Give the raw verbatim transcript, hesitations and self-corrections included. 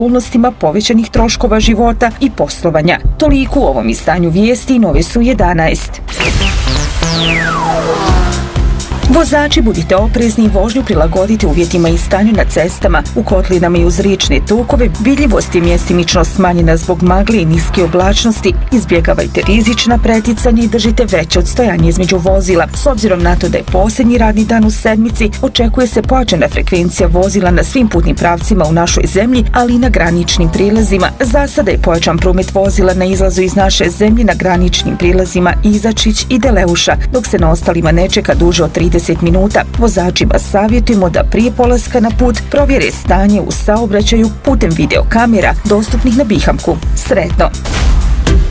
okolnostima povećanih troškova života i poslovanja. Toliko u ovom izdanju vijesti Nove su jedanaest. Vozači, budite oprezni i vožnju prilagodite uvjetima i stanju na cestama. U kotlinama i uz riječne tokove vidljivost je mjestimično smanjena zbog magle i niske oblačnosti. Izbjegavajte rizična preticanja i držite veće odstojanje između vozila. S obzirom na to da je posljednji radni dan u sedmici, očekuje se pojačana frekvencija vozila na svim putnim pravcima u našoj zemlji, ali i na graničnim prilazima. Za sada je pojačan promet vozila na izlazu iz naše zemlje na graničnim prilazima Izačić i Deleuša, dok se na ostalima ne čeka duže od trideset minuta. Vozačima savjetujemo da prije polaska na put provjere stanje u saobraćaju putem videokamera dostupnih na Bihamku. Sretno!